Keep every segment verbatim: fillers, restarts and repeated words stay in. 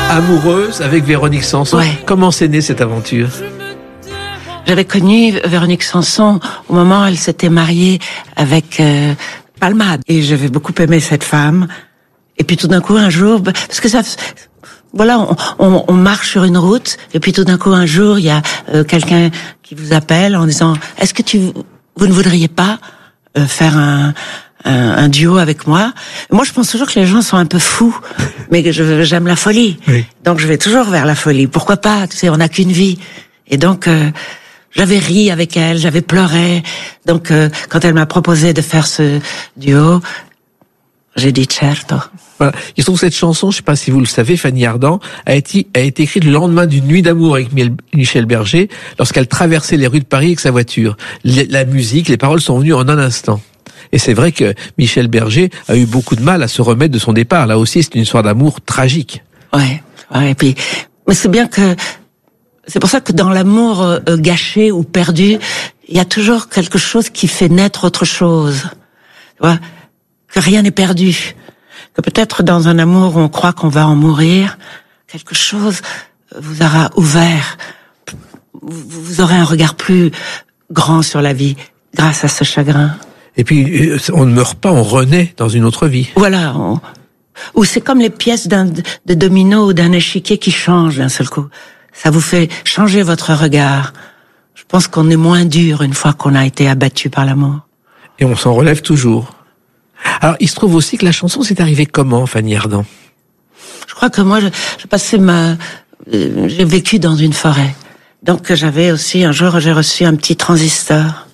Amoureuse avec Véronique Sanson. Ouais. Comment s'est née cette aventure? J'avais connu Véronique Sanson au moment où elle s'était mariée avec euh, Palmade. Et j'avais beaucoup aimé cette femme. Et puis tout d'un coup, un jour, parce que ça... Voilà, on, on, on marche sur une route, et puis tout d'un coup, un jour, il y a euh, quelqu'un qui vous appelle en disant « Est-ce que tu, vous ne voudriez pas euh, faire un, un, un duo avec moi ?» Moi, je pense toujours que les gens sont un peu fous, mais que je, j'aime la folie. Oui. Donc, je vais toujours vers la folie. Pourquoi pas? Tu sais, on n'a qu'une vie. Et donc... Euh, J'avais ri avec elle, j'avais pleuré. Donc, euh, quand elle m'a proposé de faire ce duo, j'ai dit certo. Voilà. Il se trouve que cette chanson, je ne sais pas si vous le savez, Fanny Ardant, a été, a été écrite le lendemain d'une nuit d'amour avec Michel Berger, lorsqu'elle traversait les rues de Paris avec sa voiture. Les, la musique, les paroles sont venues en un instant. Et c'est vrai que Michel Berger a eu beaucoup de mal à se remettre de son départ. Là aussi, c'est une histoire d'amour tragique. Ouais, ouais. Et puis, mais c'est bien que... C'est pour ça que dans l'amour euh, gâché ou perdu, il y a toujours quelque chose qui fait naître autre chose. Tu vois, que rien n'est perdu. Que peut-être dans un amour où on croit qu'on va en mourir, quelque chose vous aura ouvert. Vous, vous aurez un regard plus grand sur la vie grâce à ce chagrin. Et puis, on ne meurt pas, on renaît dans une autre vie. Voilà. On... Ou c'est comme les pièces d'un de domino ou d'un échiquier qui changent d'un seul coup. Ça vous fait changer votre regard. Je pense qu'on est moins dur une fois qu'on a été abattu par l'amour. Et on s'en relève toujours. Alors, il se trouve aussi que la chanson s'est arrivée comment, Fanny Ardant? Je crois que moi, je, je passais ma... Euh, j'ai vécu dans une forêt. Donc, j'avais aussi, un jour, j'ai reçu un petit transistor.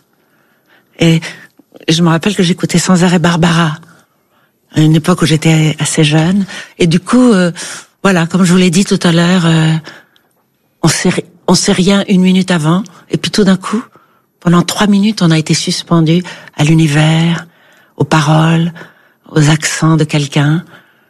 Et je me rappelle que j'écoutais sans arrêt Barbara. À une époque où j'étais assez jeune. Et du coup, euh, voilà, comme je vous l'ai dit tout à l'heure... Euh, On sait, on sait rien une minute avant, et puis tout d'un coup, pendant trois minutes, on a été suspendu à l'univers, aux paroles, aux accents de quelqu'un.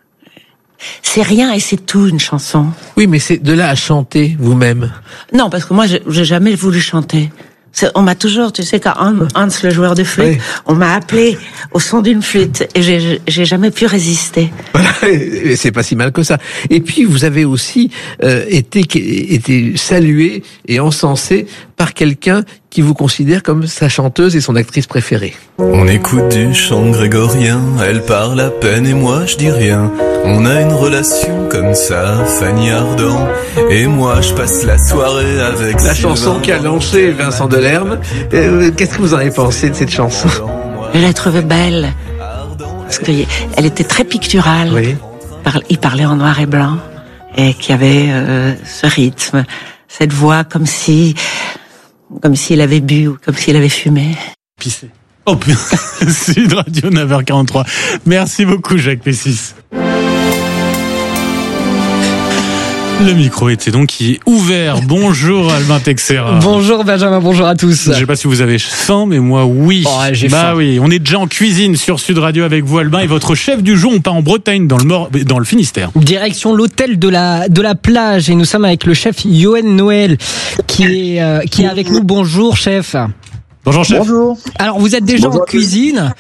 C'est rien et c'est tout, une chanson. Oui, mais c'est de là à chanter vous-même. Non, parce que moi, j'ai jamais voulu chanter. C'est, on m'a toujours, tu sais, quand Hans, Hans le joueur de flûte, oui. On m'a appelé au son d'une flûte et j'ai, j'ai jamais pu résister. Voilà, et c'est pas si mal que ça. Et puis vous avez aussi euh, été, été salué et encensé par quelqu'un qui vous considère comme sa chanteuse et son actrice préférée. On écoute du chant grégorien, elle parle à peine et moi je dis rien. On a une relation comme ça, Fanny Ardant, et moi je passe la soirée avec... La chanson qui a lancé Vincent Delerme. Euh, qu'est-ce que vous en avez pensé de cette chanson? Je l'ai trouvée belle, parce qu'elle était très picturale. Oui. Il parlait en noir et blanc, et qu'il y avait euh, ce rythme, cette voix comme si... comme s'il avait bu ou comme s'il avait fumé. Pissé. Oh putain, Sud Radio neuf heures quarante-trois. Merci beaucoup Jacques Pessis. Le micro était donc qui est ouvert. Bonjour Albin Texera. Bonjour Benjamin, bonjour à tous. Je sais pas si vous avez faim, mais moi oui. Oh, j'ai bah faim. oui, on est déjà en cuisine sur Sud Radio avec vous Albin et votre chef du jour. On part en Bretagne, dans le Mor- dans le Finistère. Direction l'hôtel de la de la plage et nous sommes avec le chef Yoann Noël qui est euh, qui est avec nous. Bonjour chef. Bonjour chef. Bonjour. Alors vous êtes déjà Bonjour en cuisine.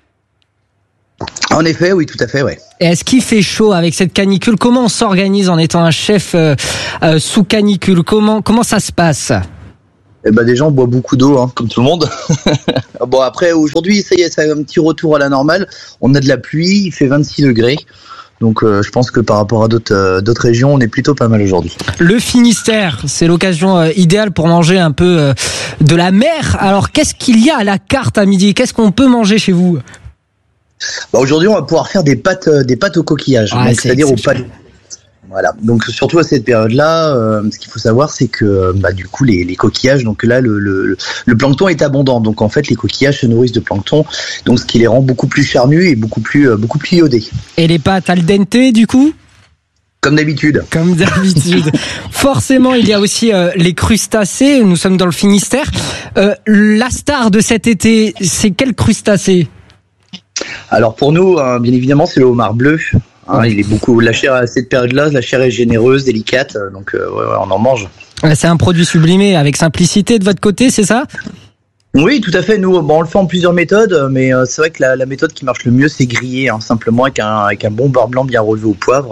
En effet, oui, tout à fait, ouais. Et est-ce qu'il fait chaud avec cette canicule? Comment on s'organise en étant un chef euh, euh, sous canicule? Comment comment ça se passe? Eh ben déjà, on boit beaucoup d'eau, hein, comme tout le monde. Bon, après, aujourd'hui, ça y est, c'est un petit retour à la normale. On a de la pluie, il fait vingt-six degrés. Donc, euh, je pense que par rapport à d'autres euh, d'autres régions, on est plutôt pas mal aujourd'hui. Le Finistère, c'est l'occasion euh, idéale pour manger un peu euh, de la mer. Alors, qu'est-ce qu'il y a à la carte à midi? Qu'est-ce qu'on peut manger chez vous? Bah, aujourd'hui, on va pouvoir faire des pâtes, euh, des pâtes au coquillage, Ah, donc, c'est c'est-à-dire aux pâtes. Voilà. Donc surtout à cette période-là, euh, ce qu'il faut savoir, c'est que bah, du coup les, les coquillages, donc là le, le, le plancton est abondant, donc en fait les coquillages se nourrissent de plancton, donc ce qui les rend beaucoup plus charnus et beaucoup plus euh, beaucoup plus iodés. Et les pâtes al dente du coup? Comme d'habitude. Comme d'habitude. Forcément, il y a aussi euh, les crustacés. Nous sommes dans le Finistère. Euh, la star de cet été, c'est quel crustacé? Alors pour nous, hein, bien évidemment, c'est le homard bleu. Hein, il est beaucoup. La chair à cette période-là, la chair est généreuse, délicate, donc euh, ouais, ouais, on en mange. C'est un produit sublimé avec simplicité de votre côté, c'est ça? Oui, tout à fait. Nous, bon, on le fait en plusieurs méthodes, mais euh, c'est vrai que la, la méthode qui marche le mieux, c'est griller, hein, simplement avec un avec un bon beurre blanc bien relevé au poivre. Euh,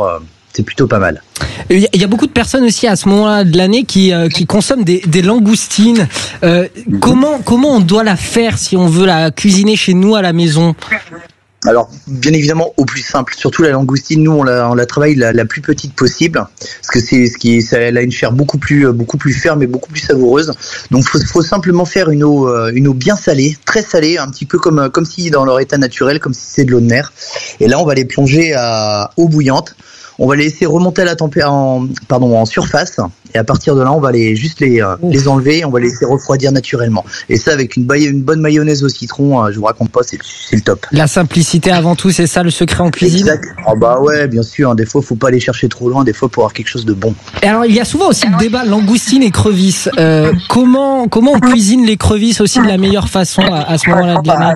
c'est plutôt pas mal. Il y a beaucoup de personnes aussi à ce moment-là de l'année qui euh, qui consomment des, des langoustines. Euh, mm-hmm. Comment comment on doit la faire si on veut la cuisiner chez nous à la maison? Alors, bien évidemment, au plus simple. Surtout la langoustine, nous, on la, on la travaille la, la plus petite possible, parce que c'est ce qui, ça, elle a une chair beaucoup plus, beaucoup plus ferme et beaucoup plus savoureuse. Donc, faut, faut simplement faire une eau, une eau bien salée, très salée, un petit peu comme, comme si dans leur état naturel, comme si c'est de l'eau de mer. Et là, on va les plonger à eau bouillante. On va les laisser remonter à la température, en, pardon, en surface. Et à partir de là, on va les, juste les, euh, les enlever et on va les laisser refroidir naturellement. Et ça, avec une, baille, une bonne mayonnaise au citron, euh, je vous raconte pas, c'est, c'est le top. La simplicité avant tout, c'est ça le secret en cuisine? Exact. Oh bah ouais, bien sûr. Hein, des fois, faut pas aller chercher trop loin. Des fois, pour avoir quelque chose de bon. Et alors, il y a souvent aussi le débat langoustine et crevisses. Euh, comment, comment on cuisine les crevisses aussi de la meilleure façon à, à ce moment-là de l'année?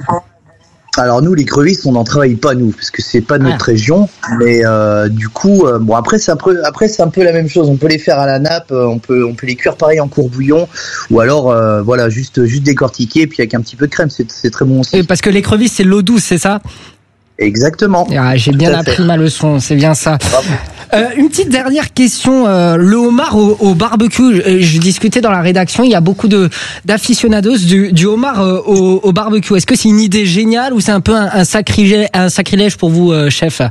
Alors nous, les crevisses, on n'en travaille pas nous, parce que c'est pas notre ah. région. Mais euh, du coup, euh, bon après c'est un peu, après c'est un peu la même chose. On peut les faire à la nappe, on peut, on peut les cuire pareil en courbouillon, ou alors euh, voilà, juste, juste décortiquer, puis avec un petit peu de crème, c'est, c'est très bon aussi. Et parce que les crevisses, c'est l'eau douce, c'est ça? Exactement. Ah, j'ai bien appris fait. ma leçon, c'est bien ça. Euh, une petite dernière question, euh, le homard au, au barbecue. Je, je discutais dans la rédaction, il y a beaucoup de d'aficionados du, du homard euh, au, au barbecue. Est-ce que c'est une idée géniale ou c'est un peu un, un, sacrilège, un sacrilège pour vous, euh, chef?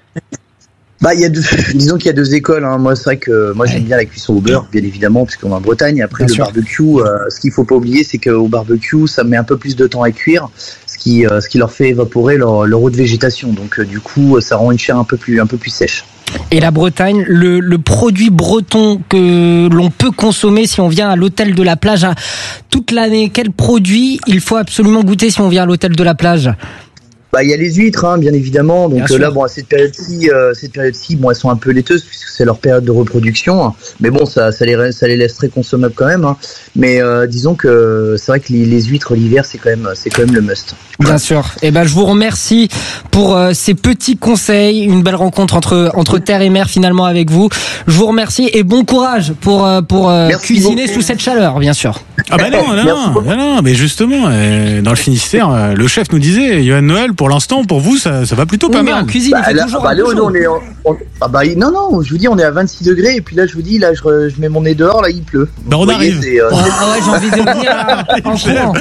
Bah, il y a deux, disons qu'il y a deux écoles. Hein. Moi, c'est vrai que moi j'aime ouais. bien la cuisson au beurre, bien évidemment, puisqu'on est en Bretagne. Après, bien le sûr. barbecue, euh, ce qu'il faut pas oublier, c'est qu'au barbecue, ça met un peu plus de temps à cuire, ce qui, euh, ce qui leur fait évaporer leur, leur eau de végétation. Donc, euh, du coup, ça rend une chair un peu plus, un peu plus sèche. Et la Bretagne, le, le produit breton que l'on peut consommer si on vient à l'hôtel de la plage hein, toute l'année, quel produit il faut absolument goûter si on vient à l'hôtel de la plage? Bah, il y a les huîtres, hein, bien évidemment. Donc euh, là, bon, à cette période-ci, euh, cette période-ci, bon, elles sont un peu laiteuses puisque c'est leur période de reproduction. Hein. Mais bon, ça, ça les, ça les laisse très consommables quand même. Hein. Mais euh, disons que c'est vrai que les, les huîtres l'hiver, c'est quand même, c'est quand même le must. Bien sûr. Et ben, je vous remercie pour euh, ces petits conseils, une belle rencontre entre entre terre et mer finalement avec vous. Je vous remercie et bon courage pour euh, pour euh, cuisiner beaucoup. Sous cette chaleur, bien sûr. Ah bah non, non, non, non, non, mais justement, euh, dans le Finistère, euh, le chef nous disait, Johan Noël, pour l'instant, pour vous, ça, ça va plutôt pas oui, mal. En cuisine, bah, il fait là, toujours bah, un là, peu on est en, on, ah bah, non, non, je vous dis, on est à vingt-six degrés, et puis là, je vous dis, là, je, je mets mon nez dehors, là, il pleut. Bah, on voyez, arrive. C'est, euh, oh, ah ouais, j'ai envie de venir en courant.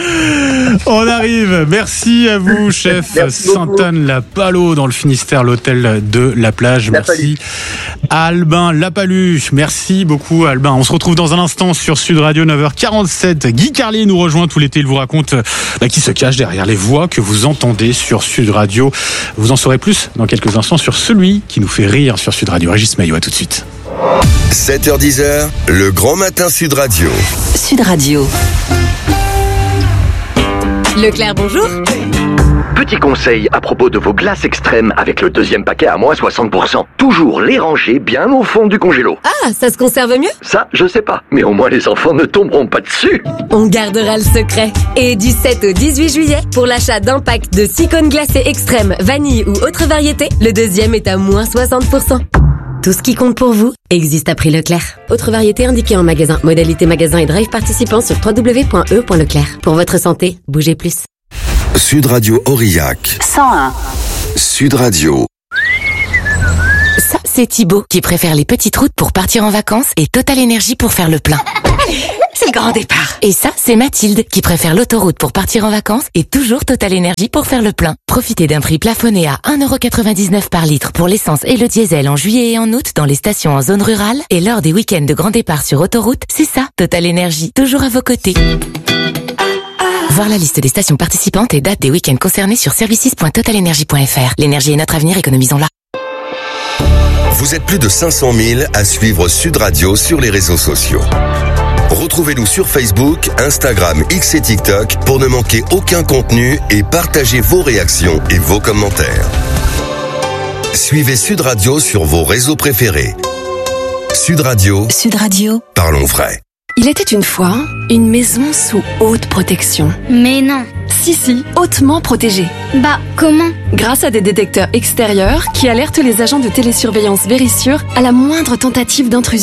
On arrive. Merci à vous, chef. Sainte-Anne-la-Palud, dans le Finistère, l'hôtel de la plage. La Merci. À Albin Lapalu. Merci beaucoup, Albin. On se retrouve dans un instant sur Sud Radio, neuf heures quarante-sept. Guy Carlier nous rejoint tout l'été. Il vous raconte bah, qui se cache derrière les voix que vous entendez sur Sud Radio. Vous en saurez plus dans quelques instants sur celui qui nous fait rire sur Sud Radio. Régis Maillot, à tout de suite. sept heures dix, le grand matin Sud Radio. Sud Radio. Leclerc, bonjour. Petit conseil à propos de vos glaces extrêmes avec le deuxième paquet à moins soixante pour cent. Toujours les ranger bien au fond du congélo. Ah, ça se conserve mieux? Ça, je sais pas. Mais au moins les enfants ne tomberont pas dessus. On gardera le secret. Et du sept au dix-huit juillet, pour l'achat d'un pack de six cônes glacés extrêmes, vanille ou autre variété, le deuxième est à moins soixante pour cent. Tout ce qui compte pour vous existe à prix Leclerc. Autre variété indiquée en magasin. Modalité magasin et drive participant sur w w w point e point leclerc. Pour votre santé, bougez plus. Sud Radio Aurillac. cent un. Sud Radio. Ça, c'est Thibaut qui préfère les petites routes pour partir en vacances et Total Énergie pour faire le plein. C'est le grand départ. Et ça, c'est Mathilde qui préfère l'autoroute pour partir en vacances et toujours Total Énergie pour faire le plein. Profitez d'un prix plafonné à un euro quatre-vingt-dix-neuf par litre pour l'essence et le diesel en juillet et en août dans les stations en zone rurale et lors des week-ends de grand départ sur autoroute. C'est ça, Total Énergie, toujours à vos côtés. Voir la liste des stations participantes et date des week-ends concernés sur services point total énergie point f r. L'énergie est notre avenir, économisons-la. Vous êtes plus de cinq cent mille à suivre Sud Radio sur les réseaux sociaux. Retrouvez-nous sur Facebook, Instagram, X et TikTok pour ne manquer aucun contenu et partagez vos réactions et vos commentaires. Suivez Sud Radio sur vos réseaux préférés. Sud Radio. Sud Radio. Parlons vrai. Il était une fois une maison sous haute protection. Mais non. Si, si, hautement protégée. Bah, comment? Grâce à des détecteurs extérieurs qui alertent les agents de télésurveillance Vérissure à la moindre tentative d'intrusion.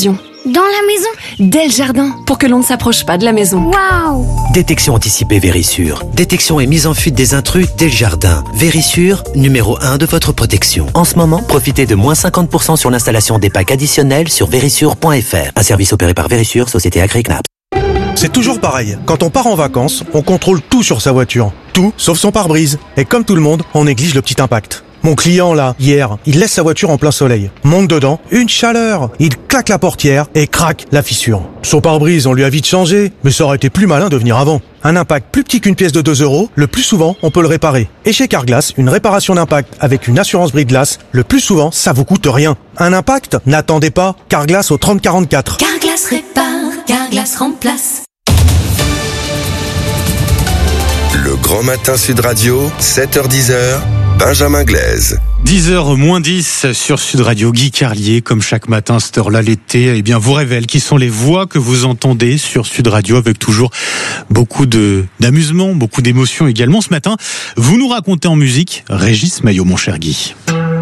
Dans la maison? Dès le jardin, pour que l'on ne s'approche pas de la maison. Waouh! Détection anticipée Vérissure. Détection et mise en fuite des intrus dès le jardin. Vérissure, numéro un de votre protection. En ce moment, profitez de moins cinquante pour cent sur l'installation des packs additionnels sur vérissure point f r. Un service opéré par Vérissure, société Agri-Knaps. C'est toujours pareil. Quand on part en vacances, on contrôle tout sur sa voiture. Tout, sauf son pare-brise. Et comme tout le monde, on néglige le petit impact. Mon client, là, hier, il laisse sa voiture en plein soleil. Monte dedans, une chaleur. Il claque la portière et craque la fissure. Son pare-brise, on lui a vite changé, mais ça aurait été plus malin de venir avant. Un impact plus petit qu'une pièce de deux euros, le plus souvent, on peut le réparer. Et chez Carglass, une réparation d'impact avec une assurance brise-glace, le plus souvent, ça vous coûte rien. Un impact? N'attendez pas. Carglass au trente quarante-quatre. Carglass répare, Carglass remplace. Le Grand Matin Sud Radio, sept heures dix, Benjamin Glaise. dix heures moins dix sur Sud Radio. Guy Carlier, comme chaque matin, cette heure-là, l'été, eh bien, vous révèle qui sont les voix que vous entendez sur Sud Radio, avec toujours beaucoup de, d'amusement, beaucoup d'émotions également. Ce matin, vous nous racontez en musique Régis Maillot, mon cher Guy.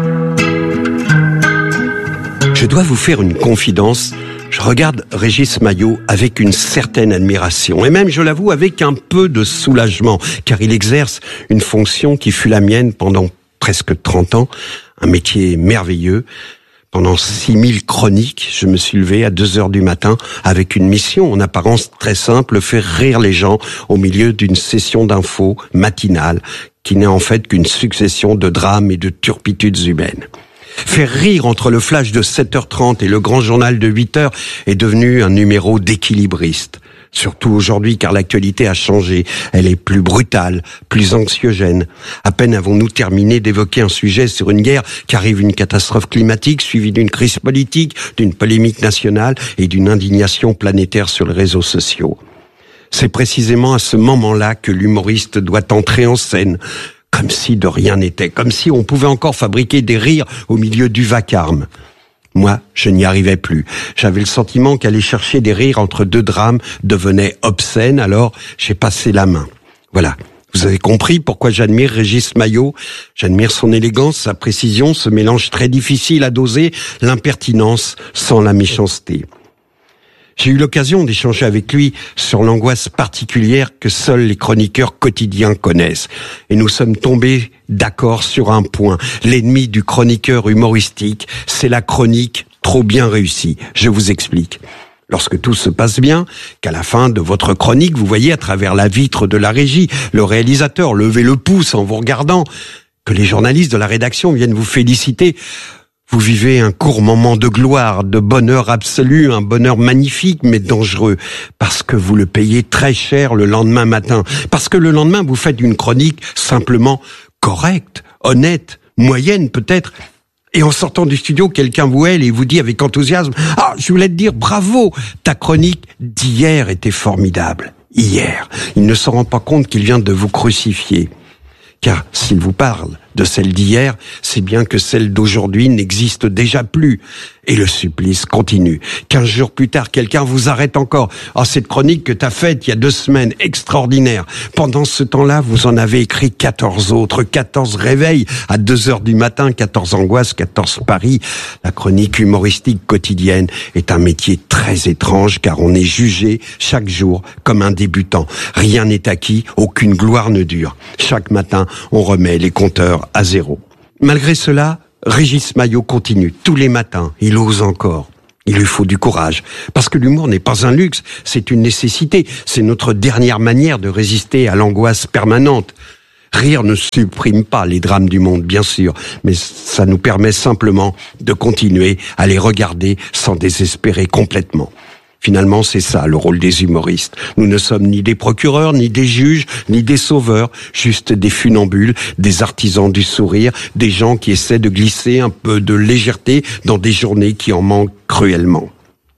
Je dois vous faire une confidence. Je regarde Régis Maillot avec une certaine admiration, et même, je l'avoue, avec un peu de soulagement, car il exerce une fonction qui fut la mienne pendant presque trente ans, un métier merveilleux. Pendant six mille chroniques, je me suis levé à deux heures du matin avec une mission en apparence très simple, faire rire les gens au milieu d'une session d'infos matinale qui n'est en fait qu'une succession de drames et de turpitudes humaines. Faire rire entre le flash de sept heures trente et le grand journal de huit heures est devenu un numéro d'équilibriste. Surtout aujourd'hui, car l'actualité a changé. Elle est plus brutale, plus anxiogène. À peine avons-nous terminé d'évoquer un sujet sur une guerre qu'arrive une catastrophe climatique suivie d'une crise politique, d'une polémique nationale et d'une indignation planétaire sur les réseaux sociaux. C'est précisément à ce moment-là que l'humoriste doit entrer en scène, comme si de rien n'était, comme si on pouvait encore fabriquer des rires au milieu du vacarme. Moi, je n'y arrivais plus. J'avais le sentiment qu'aller chercher des rires entre deux drames devenait obscène, alors j'ai passé la main. Voilà. Vous avez compris pourquoi j'admire Régis Maillot. J'admire son élégance, sa précision, ce mélange très difficile à doser, l'impertinence sans la méchanceté. J'ai eu l'occasion d'échanger avec lui sur l'angoisse particulière que seuls les chroniqueurs quotidiens connaissent. Et nous sommes tombés d'accord sur un point. L'ennemi du chroniqueur humoristique, c'est la chronique trop bien réussie. Je vous explique. Lorsque tout se passe bien, qu'à la fin de votre chronique, vous voyez à travers la vitre de la régie, le réalisateur lever le pouce en vous regardant, que les journalistes de la rédaction viennent vous féliciter, vous vivez un court moment de gloire, de bonheur absolu, un bonheur magnifique mais dangereux, parce que vous le payez très cher le lendemain matin, parce que le lendemain vous faites une chronique simplement correcte, honnête, moyenne peut-être, et en sortant du studio, quelqu'un vous hèle et vous dit avec enthousiasme « Ah, je voulais te dire bravo, ta chronique d'hier était formidable. » Hier, il ne se rend pas compte qu'il vient de vous crucifier. Car s'il vous parle de celle d'hier, c'est bien que celle d'aujourd'hui n'existe déjà plus. Et le supplice continue. Quinze jours plus tard, quelqu'un vous arrête encore. Ah, cette chronique que t'as faite il y a deux semaines, extraordinaire. Pendant ce temps-là, vous en avez écrit quatorze autres, quatorze réveils à deux heures du matin, quatorze angoisses, quatorze paris. La chronique humoristique quotidienne est un métier très étrange, car on est jugé chaque jour comme un débutant. Rien n'est acquis, aucune gloire ne dure. Chaque matin, on remet les compteurs à zéro. Malgré cela, Régis Maillot continue. Tous les matins, il ose encore. Il lui faut du courage. Parce que l'humour n'est pas un luxe, c'est une nécessité. C'est notre dernière manière de résister à l'angoisse permanente. Rire ne supprime pas les drames du monde, bien sûr, mais ça nous permet simplement de continuer à les regarder sans désespérer complètement. Finalement, c'est ça le rôle des humoristes. Nous ne sommes ni des procureurs, ni des juges, ni des sauveurs, juste des funambules, des artisans du sourire, des gens qui essaient de glisser un peu de légèreté dans des journées qui en manquent cruellement.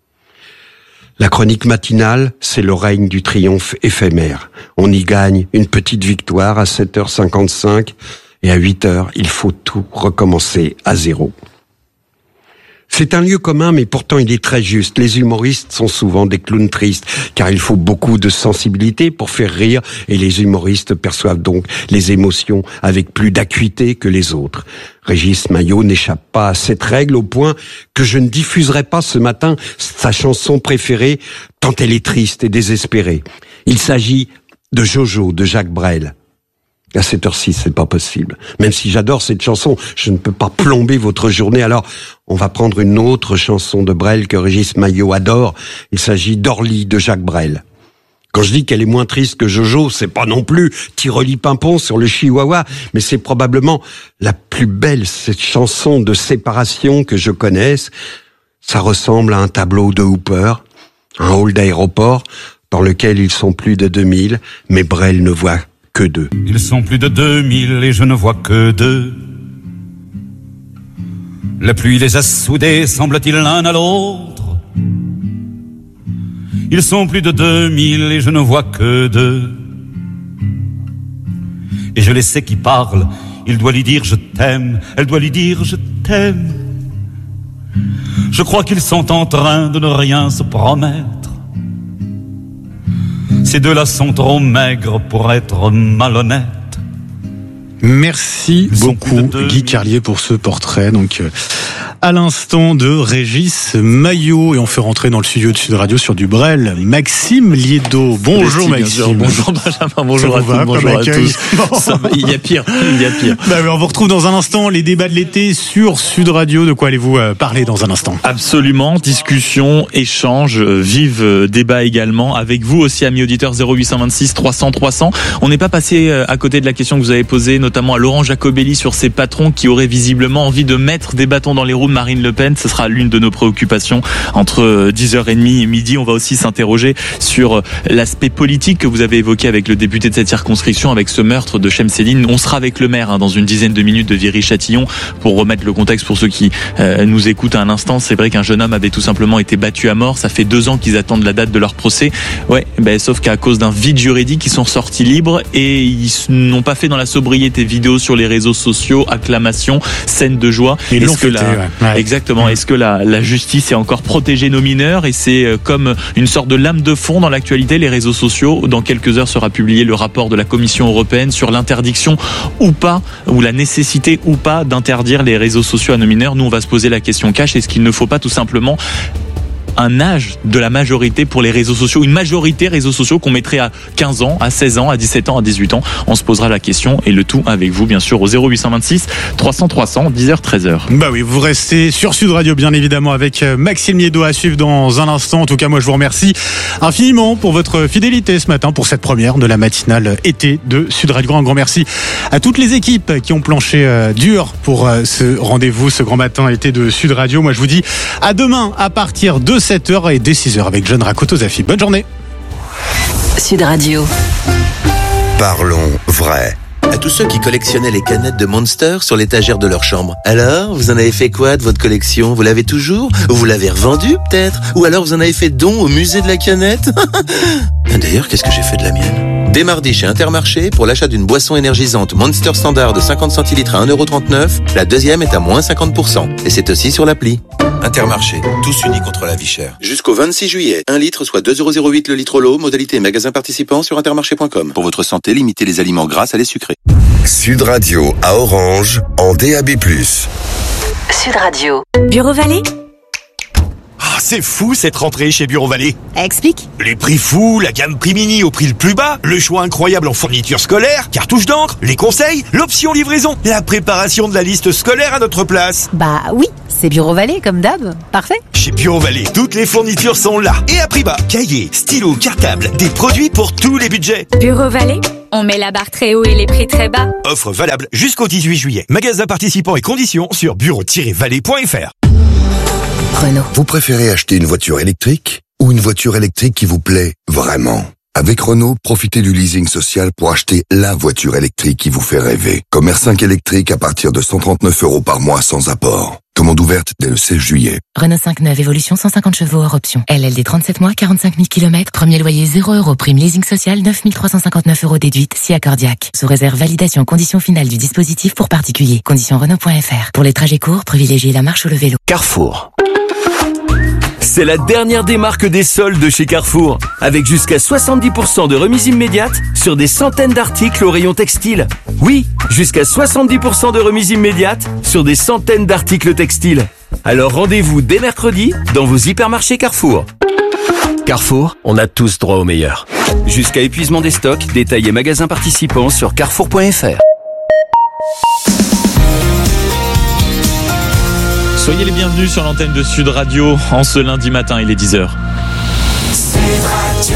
La chronique matinale, c'est le règne du triomphe éphémère. On y gagne une petite victoire à sept heures cinquante-cinq et à huit heures, il faut tout recommencer à zéro. C'est un lieu commun, mais pourtant il est très juste. Les humoristes sont souvent des clowns tristes, car il faut beaucoup de sensibilité pour faire rire, et les humoristes perçoivent donc les émotions avec plus d'acuité que les autres. Régis Maillot n'échappe pas à cette règle au point que je ne diffuserai pas ce matin sa chanson préférée, tant elle est triste et désespérée. Il s'agit de Jojo de Jacques Brel. À cette heure-ci, c'est pas possible. Même si j'adore cette chanson, je ne peux pas plomber votre journée. Alors, on va prendre une autre chanson de Brel que Régis Maillot adore. Il s'agit d'Orly de Jacques Brel. Quand je dis qu'elle est moins triste que Jojo, c'est pas non plus Tiroli Pimpon sur le Chihuahua, mais c'est probablement la plus belle, cette chanson de séparation que je connaisse. Ça ressemble à un tableau de Hooper, un hall d'aéroport, dans lequel ils sont plus de deux mille, mais Brel ne voit que deux. Ils sont plus de deux mille et je ne vois que deux. La pluie les a soudés, semble-t-il, l'un à l'autre. Ils sont plus de deux mille et je ne vois que deux. Et je les sais qui parlent. Il doit lui dire je t'aime, elle doit lui dire je t'aime. Je crois qu'ils sont en train de ne rien se promettre. Ces deux-là sont trop maigres pour être malhonnêtes. Merci beaucoup Guy Carlier pour ce portrait. Donc euh, à l'instant de Régis Maillot, et on fait rentrer dans le studio de Sud Radio sur du Brel Maxime Liedo. Bonjour Maxime. Bonjour Benjamin, bonjour à tous, bonjour à tous. Ça, il y a pire, il y a pire. Bah, on vous retrouve dans un instant, les débats de l'été sur Sud Radio. De quoi allez-vous euh, parler dans un instant? Absolument, discussion, échange, euh, vive euh, débat également avec vous aussi amis auditeurs. Zéro huit cent vingt-six trois cents trois cents. On n'est pas passé euh, à côté de la question que vous avez posée, notamment à Laurent Jacobelli sur ses patrons qui auraient visiblement envie de mettre des bâtons dans les roues de Marine Le Pen. Ce sera l'une de nos préoccupations entre dix heures trente et midi. On va aussi s'interroger sur l'aspect politique que vous avez évoqué avec le député de cette circonscription, avec ce meurtre de Chemseddine. On sera avec le maire hein, dans une dizaine de minutes de Viry-Châtillon pour remettre le contexte pour ceux qui euh, nous écoutent à un instant. C'est vrai qu'un jeune homme avait tout simplement été battu à mort. Ça fait deux ans qu'ils attendent la date de leur procès. Ouais, ben, sauf qu'à cause d'un vide juridique, ils sont sortis libres et ils n'ont pas fait dans la sobriété. Vidéos sur les réseaux sociaux, acclamations, scènes de joie. Ils Est-ce l'ont que fêté, la... ouais. Ouais. Exactement. Est-ce que la, la justice est encore protégée nos mineurs? Et c'est comme une sorte de lame de fond dans l'actualité, les réseaux sociaux. Dans quelques heures sera publié le rapport de la Commission européenne sur l'interdiction ou pas, ou la nécessité ou pas d'interdire les réseaux sociaux à nos mineurs. Nous, on va se poser la question cash. Est-ce qu'il ne faut pas tout simplement un âge de la majorité pour les réseaux sociaux, une majorité réseaux sociaux qu'on mettrait à quinze ans, à seize ans, à dix-sept ans, à dix-huit ans? On se posera la question et le tout avec vous, bien sûr, au zéro huit cent vingt-six trois cents trois cents, dix heures treize heures. Bah oui, vous restez sur Sud Radio, bien évidemment, avec Maxime Liedo à suivre dans un instant. En tout cas, moi, je vous remercie infiniment pour votre fidélité ce matin, pour cette première de la matinale été de Sud Radio. Un grand merci à toutes les équipes qui ont planché euh, dur pour euh, ce rendez-vous, ce grand matin été de Sud Radio. Moi, je vous dis à demain à partir de sept heures et dès six heures avec John Rakoto-Zafi. Bonne journée. Sud Radio. Parlons vrai. À tous ceux qui collectionnaient les canettes de Monster sur l'étagère de leur chambre. Alors, vous en avez fait quoi de votre collection? Vous l'avez toujours? Ou vous l'avez revendue, peut-être? Ou alors vous en avez fait don au musée de la canette? D'ailleurs, qu'est-ce que j'ai fait de la mienne? Dès mardi chez Intermarché, pour l'achat d'une boisson énergisante Monster Standard de cinquante centilitres à un euro trente-neuf, la deuxième est à moins cinquante pour cent. Et c'est aussi sur l'appli. Intermarché, tous unis contre la vie chère. Jusqu'au vingt-six juillet, un litre soit deux euros zéro huit le litre l'eau, modalité magasin participant sur intermarché point com. Pour votre santé, limitez les aliments gras à les sucrés. Sud Radio à Orange en D A B plus. Sud Radio. Bureau Vallée. Ah, c'est fou cette rentrée chez Bureau Vallée. Explique. Les prix fous, la gamme prix mini au prix le plus bas, le choix incroyable en fournitures scolaires, cartouches d'encre, les conseils, l'option livraison, la préparation de la liste scolaire à notre place. Bah oui, c'est Bureau Vallée comme d'hab. Parfait. Chez Bureau Vallée, toutes les fournitures sont là et à prix bas. Cahiers, stylos, cartables, des produits pour tous les budgets. Bureau Vallée, on met la barre très haut et les prix très bas. Offre valable jusqu'au dix-huit juillet. Magasin participants et conditions sur bureau tiret vallée point f r. Renault. Vous préférez acheter une voiture électrique ou une voiture électrique qui vous plaît vraiment? Avec Renault, profitez du leasing social pour acheter la voiture électrique qui vous fait rêver. Comme R cinq électrique à partir de cent trente-neuf euros par mois sans apport. Commande ouverte dès le seize juillet. Renault cinq neuf Évolution cent cinquante chevaux hors option. L L D trente-sept mois, quarante-cinq mille kilomètres. Premier loyer zéro euros. Prime leasing social neuf mille trois cent cinquante-neuf euros déduite si accordiaque. Sous réserve validation conditions finales du dispositif pour particuliers. Conditions Renault point F R. Pour les trajets courts, privilégiez la marche ou le vélo. Carrefour. C'est la dernière des marques des soldes chez Carrefour, avec jusqu'à soixante-dix pour cent de remise immédiate sur des centaines d'articles au rayon textile. Oui, jusqu'à soixante-dix pour cent de remise immédiate sur des centaines d'articles textiles. Alors rendez-vous dès mercredi dans vos hypermarchés Carrefour. Carrefour, on a tous droit au meilleur. Jusqu'à épuisement des stocks, détails et magasins participants sur carrefour point F R. Soyez les bienvenus sur l'antenne de Sud Radio en ce lundi matin, il est dix heures. Sud Radio.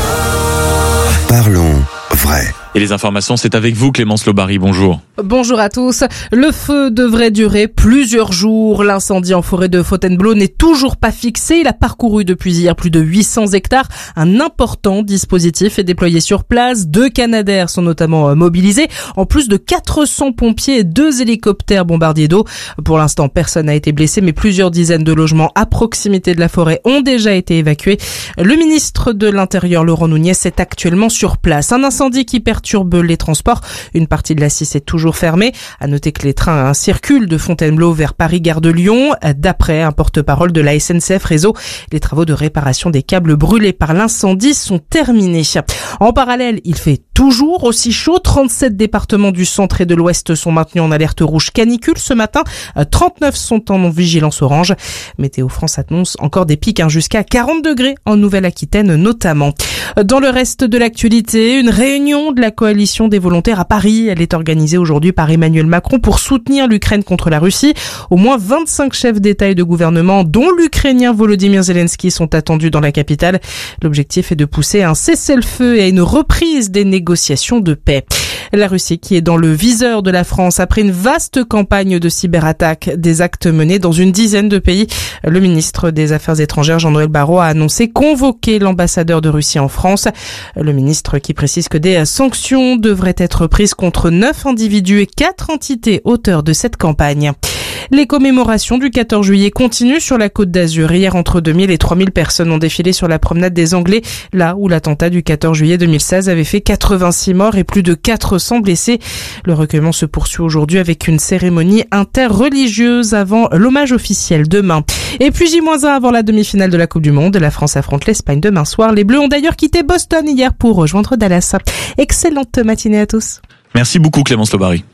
Parlons vrai. Et les informations, c'est avec vous, Clémence Lobary, bonjour. Bonjour à tous. Le feu devrait durer plusieurs jours. L'incendie en forêt de Fontainebleau n'est toujours pas fixé. Il a parcouru depuis hier plus de huit cents hectares. Un important dispositif est déployé sur place. Deux Canadair sont notamment mobilisés, en plus de quatre cents pompiers et deux hélicoptères bombardiers d'eau. Pour l'instant, personne n'a été blessé, mais plusieurs dizaines de logements à proximité de la forêt ont déjà été évacués. Le ministre de l'Intérieur, Laurent Nunez, est actuellement sur place. Un incendie qui perturbe les transports. Une partie de la six est toujours fermée. À noter que les trains hein, circulent de Fontainebleau vers Paris-Gare de Lyon. D'après un porte-parole de la S N C F Réseau, les travaux de réparation des câbles brûlés par l'incendie sont terminés. En parallèle, il fait toujours aussi chaud. trente-sept départements du centre et de l'ouest sont maintenus en alerte rouge canicule ce matin. trente-neuf sont en vigilance orange. Météo France annonce encore des pics hein, jusqu'à quarante degrés en Nouvelle-Aquitaine notamment. Dans le reste de l'actualité, une réunion de la coalition des volontaires à Paris. Elle est organisée aujourd'hui par Emmanuel Macron pour soutenir l'Ukraine contre la Russie. Au moins vingt-cinq chefs d'État et de gouvernement, dont l'Ukrainien Volodymyr Zelensky, sont attendus dans la capitale. L'objectif est de pousser à un cessez-le-feu et à une reprise des négociations de paix. La Russie qui est dans le viseur de la France après une vaste campagne de cyberattaques, des actes menés dans une dizaine de pays. Le ministre des Affaires étrangères, Jean-Noël Barrot, a annoncé convoquer l'ambassadeur de Russie en France. Le ministre qui précise que des sanctions devraient être prises contre neuf individus et quatre entités auteurs de cette campagne. Les commémorations du quatorze juillet continuent sur la Côte d'Azur. Hier, entre deux mille et trois mille personnes ont défilé sur la promenade des Anglais, là où l'attentat du quatorze juillet deux mille seize avait fait quatre-vingt-six morts et plus de quatre cents blessés. Le recueillement se poursuit aujourd'hui avec une cérémonie interreligieuse avant l'hommage officiel demain. Et puis J moins un avant la demi-finale de la Coupe du Monde. La France affronte l'Espagne demain soir. Les Bleus ont d'ailleurs quitté Boston hier pour rejoindre Dallas. Excellente matinée à tous. Merci beaucoup Clémence Lobary.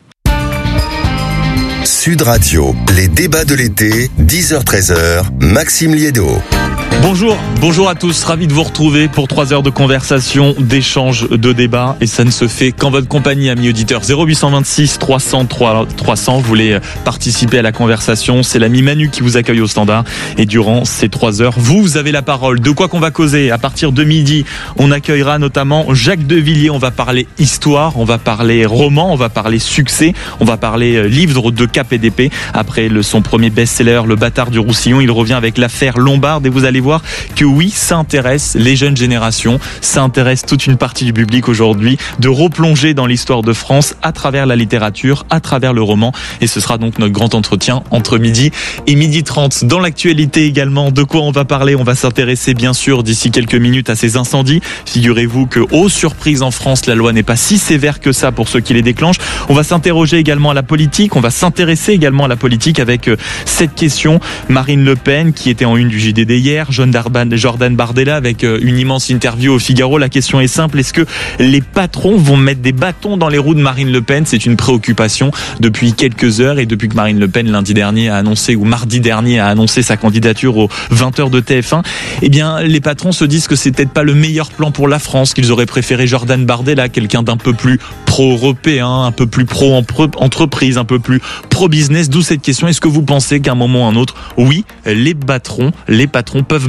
Sud Radio, les débats de l'été, dix heures treize heures, Maxime Liédo. Bonjour, bonjour à tous, ravi de vous retrouver pour trois heures de conversation, d'échange, de débat, et ça ne se fait qu'en votre compagnie, amis auditeurs. zéro huit cent vingt-six trois cents trois cents, vous voulez participer à la conversation, c'est l'ami Manu qui vous accueille au standard, et durant ces trois heures, vous, vous avez la parole. De quoi qu'on va causer? À partir de midi, on accueillera notamment Jacques Devilliers, on va parler histoire, on va parler roman, on va parler succès, on va parler livre de K P D P. Après le, son premier best-seller, Le Bâtard du Roussillon, il revient avec l'affaire Lombard, et vous allez voir que oui, ça intéresse les jeunes générations, ça intéresse toute une partie du public aujourd'hui, de replonger dans l'histoire de France à travers la littérature, à travers le roman, et ce sera donc notre grand entretien entre midi et midi trente. Dans l'actualité également, de quoi on va parler? On va s'intéresser bien sûr d'ici quelques minutes à ces incendies. Figurez-vous que, oh surprise, en France, la loi n'est pas si sévère que ça pour ceux qui les déclenchent. On va s'interroger également à la politique, on va s'intéresser également à la politique avec cette question. Marine Le Pen, qui était en une du J D D hier, Jordan Bardella avec une immense interview au Figaro. La question est simple, est-ce que les patrons vont mettre des bâtons dans les roues de Marine Le Pen? C'est une préoccupation depuis quelques heures, et depuis que Marine Le Pen lundi dernier a annoncé, ou mardi dernier a annoncé sa candidature aux vingt heures de T F un, eh bien les patrons se disent que c'est peut-être pas le meilleur plan pour la France, qu'ils auraient préféré Jordan Bardella, quelqu'un d'un peu plus pro-européen, un peu plus pro-entreprise, un peu plus pro-business. D'où cette question, est-ce que vous pensez qu'à un moment ou à un autre, oui, les patrons, les patrons peuvent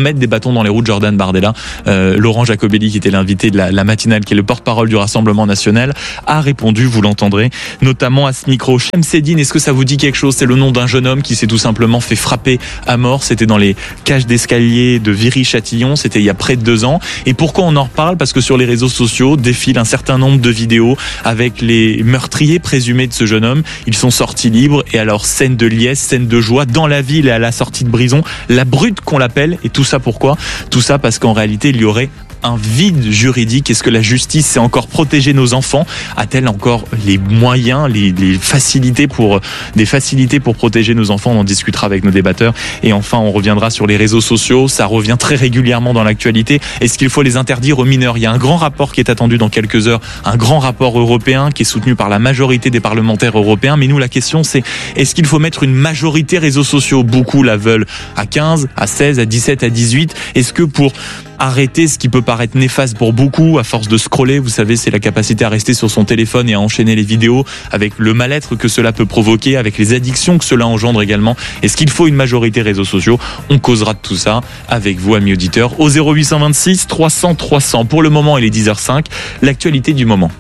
mettre des bâtons dans les roues de Jordan Bardella. Euh, Laurent Jacobelli, qui était l'invité de la, la matinale, qui est le porte-parole du Rassemblement national, a répondu, vous l'entendrez, notamment à ce micro. Shemseddine, est-ce que ça vous dit quelque chose? C'est le nom d'un jeune homme qui s'est tout simplement fait frapper à mort. C'était dans les cages d'escalier de Viry-Châtillon, c'était il y a près de deux ans. Et pourquoi on en reparle? Parce que sur les réseaux sociaux défilent un certain nombre de vidéos avec les meurtriers présumés de ce jeune homme. Ils sont sortis libres et alors scène de liesse, scène de joie dans la ville et à la sortie de Brison, la brute qu'on l'appelle. Et tout ça pourquoi? Tout ça parce qu'en réalité il y aurait un vide juridique. Est-ce que la justice sait encore protéger nos enfants? A-t-elle encore les moyens, les, les facilités pour des facilités pour protéger nos enfants? On en discutera avec nos débatteurs. Et enfin, on reviendra sur les réseaux sociaux. Ça revient très régulièrement dans l'actualité. Est-ce qu'il faut les interdire aux mineurs? Il y a un grand rapport qui est attendu dans quelques heures, un grand rapport européen qui est soutenu par la majorité des parlementaires européens. Mais nous, la question, c'est est-ce qu'il faut mettre une majorité réseaux sociaux? Beaucoup la veulent à quinze, à seize, à dix-sept, à dix-huit. Est-ce que pour arrêter ce qui peut paraître néfaste pour beaucoup, à force de scroller, vous savez, c'est la capacité à rester sur son téléphone et à enchaîner les vidéos, avec le mal-être que cela peut provoquer, avec les addictions que cela engendre également. Est-ce qu'il faut une majorité réseaux sociaux? On causera de tout ça avec vous, amis auditeurs, au zéro huit cent vingt-six trois cents trois cents. Pour le moment, il est dix heures cinq. L'actualité du moment.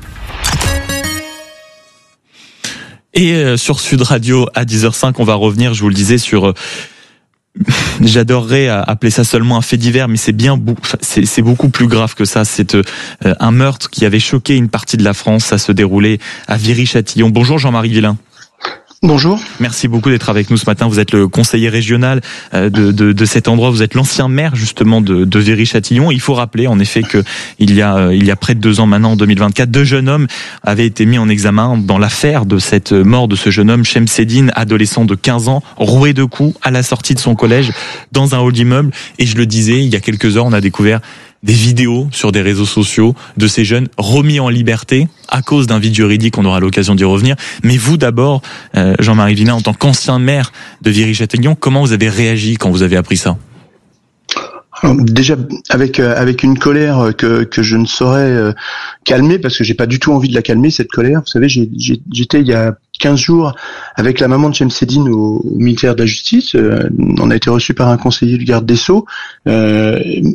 Et euh, sur Sud Radio, à dix heures cinq, on va revenir, je vous le disais, sur... Euh, j'adorerais appeler ça seulement un fait divers, mais c'est bien, c'est, c'est beaucoup plus grave que ça. C'est euh, un meurtre qui avait choqué une partie de la France. Ça se déroulait à Viry-Châtillon. Bonjour Jean-Marie Villain. Bonjour. Merci beaucoup d'être avec nous ce matin. Vous êtes le conseiller régional de, de, de cet endroit. Vous êtes l'ancien maire justement de, de Viry-Châtillon. Il faut rappeler en effet que il y a il y a près de deux ans maintenant, en deux mille vingt-quatre, deux jeunes hommes avaient été mis en examen dans l'affaire de cette mort de ce jeune homme, Shemseddine, adolescent de quinze ans, roué de coups à la sortie de son collège dans un hall d'immeuble. Et je le disais, il y a quelques heures, on a découvert des vidéos sur des réseaux sociaux de ces jeunes remis en liberté à cause d'un vide juridique, on aura l'occasion d'y revenir. Mais vous d'abord, euh, Jean-Marie Villain, en tant qu'ancien maire de Viry-Châtillon, comment vous avez réagi quand vous avez appris ça? Alors, déjà avec euh, avec une colère que que je ne saurais euh, calmer, parce que j'ai pas du tout envie de la calmer, cette colère. Vous savez, j'ai, j'ai, j'étais il y a quinze jours avec la maman de Shemseddine au, au ministère de la Justice. Euh, on a été reçu par un conseiller du garde des Sceaux. Euh,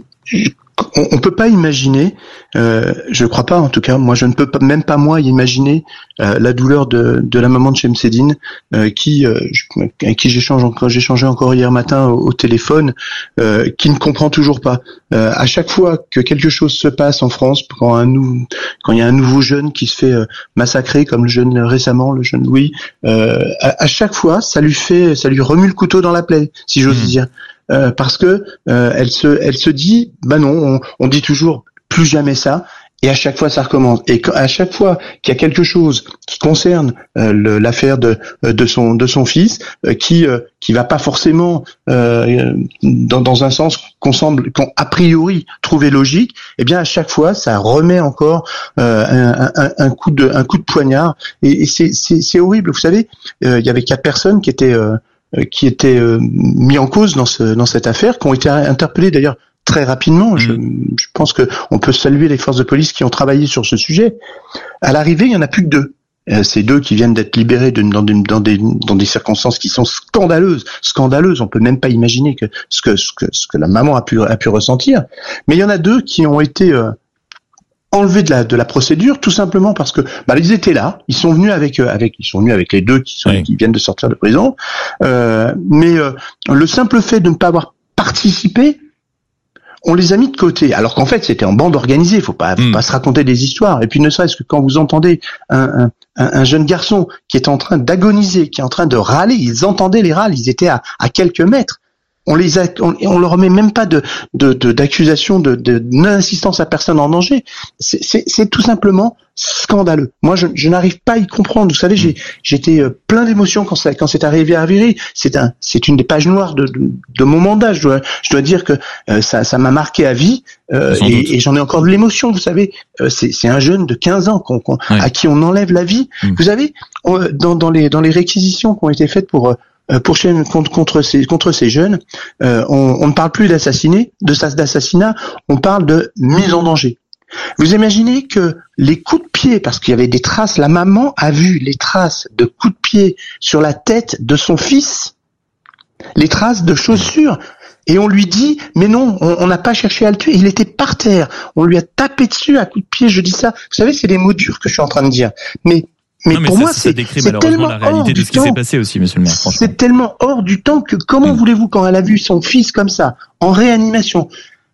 On, on peut pas imaginer, euh, je crois pas en tout cas, moi je ne peux pas, même pas moi imaginer euh, la douleur de, de la maman de Shemseddine euh, qui, euh, avec qui j'échange encore, j'ai échangé encore hier matin au, au téléphone, euh, qui ne comprend toujours pas. Euh, à chaque fois que quelque chose se passe en France, quand un nou, quand il y a un nouveau jeune qui se fait euh, massacrer, comme le jeune récemment, le jeune Louis, euh, à, à chaque fois ça lui fait, ça lui remue le couteau dans la plaie, si j'ose mmh. dire. Euh, parce que euh, elle se elle se dit bah non, on, on dit toujours plus jamais ça, et à chaque fois ça recommence, et à chaque fois qu'il y a quelque chose qui concerne euh, le, l'affaire de de son de son fils euh, qui euh, qui va pas forcément euh, dans dans un sens qu'on semble qu'on a priori trouver logique, eh bien à chaque fois ça remet encore euh, un, un, un coup de un coup de poignard, et, et c'est c'est c'est horrible. Vous savez, euh, il y avait quatre personnes qui étaient euh, qui étaient euh, mis en cause dans ce dans cette affaire, qui ont été interpellés d'ailleurs très rapidement. Je, je pense que on peut saluer les forces de police qui ont travaillé sur ce sujet. À l'arrivée, il y en a plus que deux. Euh, ces deux qui viennent d'être libérés de, dans, des, dans des dans des circonstances qui sont scandaleuses, scandaleuses. On peut même pas imaginer que ce que ce que ce que la maman a pu a pu ressentir. Mais il y en a deux qui ont été euh, enlevés de la de la procédure, tout simplement parce que bah ils étaient là, ils sont venus avec euh, avec ils sont venus avec les deux qui sont oui. qui viennent de sortir de prison, euh, mais euh, le simple fait de ne pas avoir participé, on les a mis de côté, alors qu'en fait c'était en bande organisée. Faut pas faut mmh. pas se raconter des histoires. Et puis ne serait-ce que quand vous entendez un, un un jeune garçon qui est en train d'agoniser, qui est en train de râler, ils entendaient les râles, ils étaient à à quelques mètres. On les a, on, on leur met même pas de, de, de d'accusation de, de non-assistance à personne en danger. C'est, c'est, c'est tout simplement scandaleux. Moi, je, je n'arrive pas à y comprendre. Vous savez, j'ai, j'étais plein d'émotions quand ça, quand c'est arrivé à Viry. C'est un, c'est une des pages noires de, de, de mon mandat. Je dois, je dois dire que euh, ça, ça m'a marqué à vie, euh, et, et j'en ai encore de l'émotion. Vous savez, euh, c'est, c'est un jeune de quinze ans qu'on, qu'on, ouais. à qui on enlève la vie. Mmh. Vous savez, on, dans, dans les, dans les réquisitions qui ont été faites pour pour contre contre ces contre ces jeunes, euh, on, on ne parle plus d'assassiné, de d'assassinat, on parle de mise en danger. Vous imaginez que les coups de pied, parce qu'il y avait des traces, la maman a vu les traces de coups de pied sur la tête de son fils, les traces de chaussures. Et on lui dit, mais non, on n'a pas cherché à le tuer. Il était par terre. On lui a tapé dessus à coups de pied. Je dis ça. Vous savez, c'est les mots durs que je suis en train de dire. Mais Mais, non, mais pour ça, moi, ça c'est, décrit c'est malheureusement tellement la réalité hors de du ce qui s'est temps. passé aussi, monsieur le maire, franchement. C'est tellement hors du temps que comment mmh. voulez-vous, quand elle a vu son fils comme ça, en réanimation,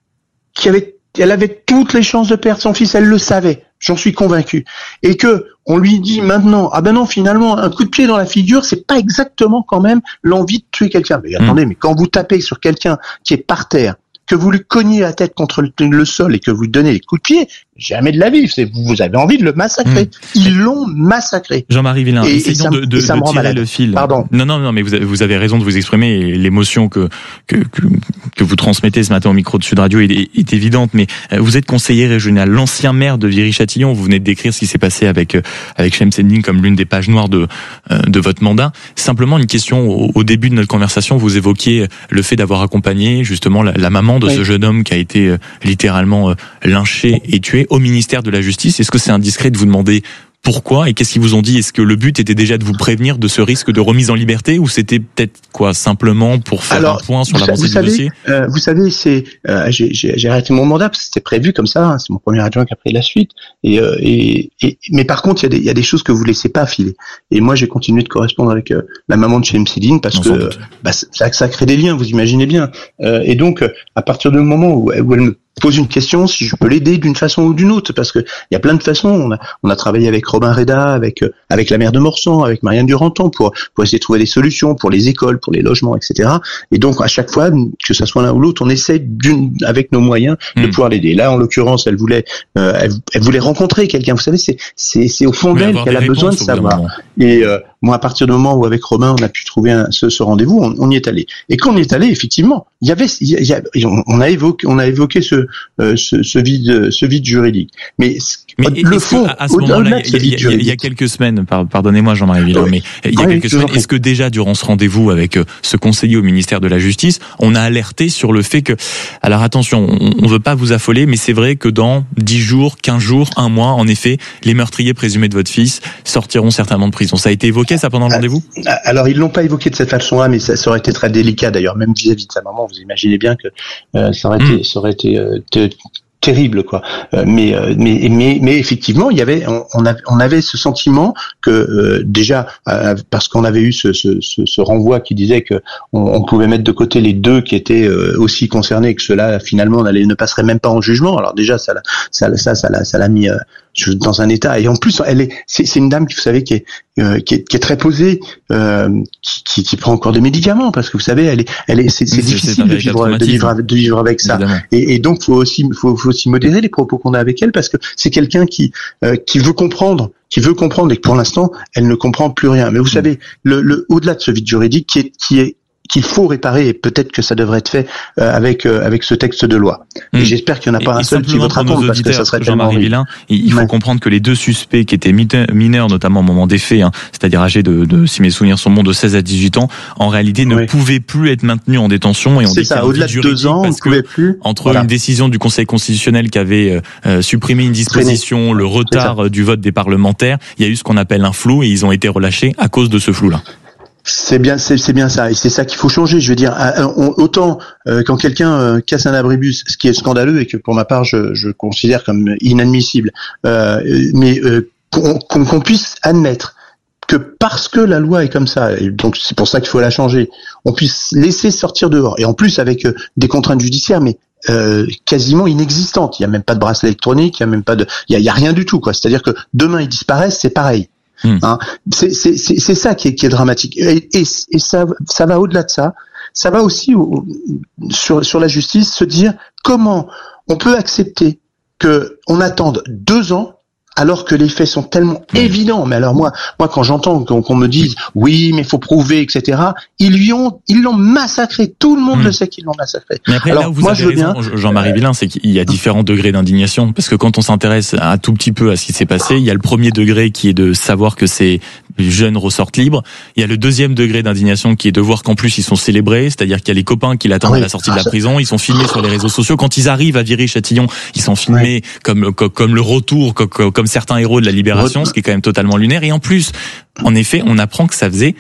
qui avait, elle avait toutes les chances de perdre son fils, elle le savait, j'en suis convaincu, et que on lui dit maintenant, ah ben non, finalement, un coup de pied dans la figure, c'est pas exactement quand même l'envie de tuer quelqu'un. Mais mmh. attendez, mais quand vous tapez sur quelqu'un qui est par terre, que vous lui cognez la tête contre le, le sol et que vous lui donnez des coups de pied, jamais de la vie. C'est, vous avez envie de le massacrer. Mmh. Ils l'ont massacré. Jean-Marie Villain, et, essayons et ça, de, de, de tirer malade. le fil. Pardon. Non, non, non, mais vous avez, vous avez raison de vous exprimer. Et l'émotion que, que que que vous transmettez ce matin au micro de Sud Radio est, est évidente. Mais vous êtes conseiller régional, l'ancien maire de Viry-Châtillon. Vous venez de décrire ce qui s'est passé avec avec Shemseddine comme l'une des pages noires de de votre mandat. Simplement une question au, au début de notre conversation. Vous évoquiez le fait d'avoir accompagné justement la, la maman de oui. ce jeune homme qui a été euh, littéralement euh, lynché et tué au ministère de la Justice. Est-ce que c'est indiscret de vous demander pourquoi et qu'est-ce qu'ils vous ont dit? Est-ce que le but était déjà de vous prévenir de ce risque de remise en liberté ou c'était peut-être quoi simplement pour faire Alors, un point sur l'avancée du savez, dossier euh, Vous savez, c'est euh, j'ai, j'ai, j'ai arrêté mon mandat parce que c'était prévu comme ça. Hein, c'est mon premier adjoint qui a pris la suite. Et, euh, et, et mais par contre, il y a des il y a des choses que vous laissez pas filer. Et moi, j'ai continué de correspondre avec euh, la maman de Shemseddine parce non, que euh, bah, ça, ça crée des liens. Vous imaginez bien. Euh, et donc, à partir du moment où, où elle me pose une question, si je peux l'aider d'une façon ou d'une autre, parce que il y a plein de façons. On a, on a travaillé avec Robin Reda, avec avec la maire de Morsan, avec Marianne Duranton pour pour essayer de trouver des solutions pour les écoles, pour les logements, et cetera. Et donc à chaque fois, que ça soit l'un ou l'autre, on essaie d'une avec nos moyens de mmh. pouvoir l'aider. Là, en l'occurrence, elle voulait euh, elle, elle voulait rencontrer quelqu'un. Vous savez, c'est c'est c'est au fond d'elle qu'elle a besoin de savoir. Et euh, moi, à partir du moment où avec Robin, on a pu trouver un, ce, ce rendez-vous, on, on y est allé. Et quand on y est allé, effectivement, il y avait, il y a, on a évoqué, on a évoqué ce, euh, ce, ce vide, ce vide juridique. Mais, mais le fond, à, à ce moment-là, il y, y, y, y a quelques semaines, pardonnez-moi Jean-Marie Villain, oui. mais il y a oui, quelques semaines, est-ce que déjà durant ce rendez-vous avec ce conseiller au ministère de la Justice, on a alerté sur le fait que, alors attention, on ne veut pas vous affoler, mais c'est vrai que dans dix jours, quinze jours, un mois, en effet, les meurtriers présumés de votre fils sortiront certainement de prison. Ça a été évoqué ça pendant le rendez-vous? Alors ils l'ont pas évoqué de cette façon-là, mais ça, ça aurait été très délicat d'ailleurs, même vis-à-vis de sa maman. Vous imaginez bien que euh, ça aurait mmh. été, ça aurait été euh, t- terrible, quoi. Euh, mais, euh, mais mais mais effectivement, il y avait, on, on, avait, on avait ce sentiment que euh, déjà euh, parce qu'on avait eu ce, ce, ce, ce renvoi qui disait que on, on pouvait mettre de côté les deux qui étaient euh, aussi concernés, que ceux-là finalement n'allait, ne passeraient même pas en jugement. Alors déjà ça ça ça ça l'a ça l'a mis euh, dans un état, et en plus elle est c'est, c'est une dame qui, vous savez, qui est euh, qui est qui est très posée, euh, qui, qui qui prend encore des médicaments parce que vous savez elle est elle est c'est, c'est, c'est difficile de vivre de vivre de vivre avec ça. Et, et donc faut aussi faut, faut aussi modérer les propos qu'on a avec elle parce que c'est quelqu'un qui euh, qui veut comprendre qui veut comprendre et que pour l'instant elle ne comprend plus rien. Mais vous mmh. savez, le, le au-delà de ce vide juridique qui est qui est qu'il faut réparer, et peut-être que ça devrait être fait euh, avec euh, avec ce texte de loi. Mmh. Et j'espère qu'il n'y en a pas et, un seul qui votera contre, parce que ça serait tellement Jean-Marie Villain, il faut ouais. comprendre que les deux suspects qui étaient mineurs, notamment au moment des faits, hein, c'est-à-dire âgés de, de, si mes souvenirs sont bons, de seize à dix-huit ans, en réalité ne oui. pouvaient plus être maintenus en détention. Et on c'est dit ça, au-delà de deux ans, on ne pouvait plus. Entre voilà. une décision du Conseil constitutionnel qui avait euh, supprimé une disposition, le retard du vote des parlementaires, il y a eu ce qu'on appelle un flou et ils ont été relâchés à cause de ce flou-là. C'est bien, c'est, c'est bien ça, et c'est ça qu'il faut changer. Je veux dire, on, autant euh, quand quelqu'un euh, casse un abribus, ce qui est scandaleux et que pour ma part je, je considère comme inadmissible, euh, mais euh, qu'on, qu'on, qu'on puisse admettre que parce que la loi est comme ça, et donc c'est pour ça qu'il faut la changer, on puisse laisser sortir dehors, et en plus avec euh, des contraintes judiciaires, mais Euh, quasiment inexistantes. Il y a même pas de bracelet électronique, il y a même pas de, il y a, il y a rien du tout, quoi. C'est-à-dire que demain ils disparaissent, c'est pareil. Mmh. Hein, c'est, c'est, c'est, c'est ça qui est, qui est dramatique. Et, et, et ça, ça va au-delà de ça. Ça va aussi au, sur, sur la justice, se dire comment on peut accepter que on attende deux ans alors que les faits sont tellement mmh. évidents. Mais alors moi, moi quand j'entends qu'on, qu'on me dise oui, mais faut prouver, et cetera. Ils lui ont, ils l'ont massacré. Tout le monde mmh. le sait qu'ils l'ont massacré. Mais après, alors, là où vous moi, avez je raison, bien, Jean-Marie Villain, c'est qu'il y a différents degrés d'indignation. Parce que quand on s'intéresse un tout petit peu à ce qui s'est passé, il y a le premier degré qui est de savoir que ces jeunes ressortent libres. Il y a le deuxième degré d'indignation qui est de voir qu'en plus ils sont célébrés, c'est-à-dire qu'il y a les copains qui l'attendent ah oui. à la sortie de la prison. Ils sont filmés sur les réseaux sociaux. Quand ils arrivent à Viry-Châtillon, ils sont filmés oui. comme, comme comme le retour, comme, comme certains héros de la Libération, ce qui est quand même totalement lunaire. Et en plus, en effet, on apprend que ça faisait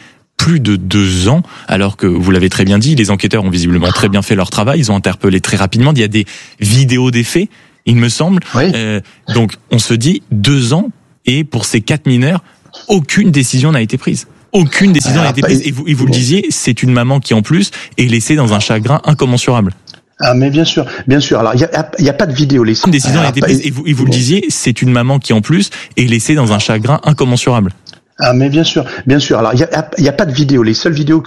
plus de deux ans, alors que vous l'avez très bien dit, les enquêteurs ont visiblement très bien fait leur travail, ils ont interpellé très rapidement, il y a des vidéos des faits, il me semble. Oui. Euh, donc on se dit deux ans, et pour ces quatre mineurs, aucune décision n'a été prise. Aucune décision Alors, n'a été prise. Et vous, et vous le disiez, c'est une maman qui en plus est laissée dans un chagrin incommensurable. Ah mais bien sûr, bien sûr. Alors il y a, y a pas de vidéo. Les... Une décision a été prise. Et vous, et vous le disiez, c'est une maman qui en plus est laissée dans un chagrin incommensurable. Ah mais bien sûr, bien sûr. Alors il y a, y a pas de vidéo. Les seules vidéos